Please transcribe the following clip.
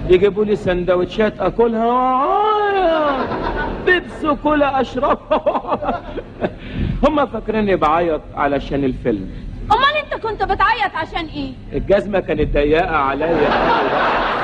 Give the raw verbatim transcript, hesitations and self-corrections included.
يجيبوا لي سندوتشات اكلها واعيط، بيبس كلها اشربها. هم فاكريني بعيط علشان الفيلم. امال انت كنت بتعيط عشان ايه؟ الجزمه كانت ضيقه عليا.